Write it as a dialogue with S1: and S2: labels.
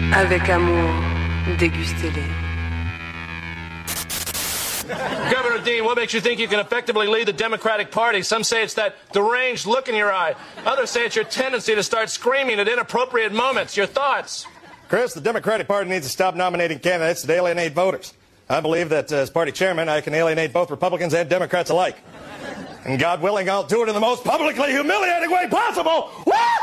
S1: Avec amour, dégustez-les.
S2: Governor Dean, what makes you think you can effectively lead the Democratic Party? Some say it's that deranged look in your eye. Others say it's your tendency to start screaming at inappropriate moments. Your thoughts?
S3: Chris, the Democratic Party needs to stop nominating candidates that alienate voters. I believe that as party chairman, I can alienate both Republicans and Democrats alike. And God willing, I'll do it in the most publicly humiliating way possible. Woo!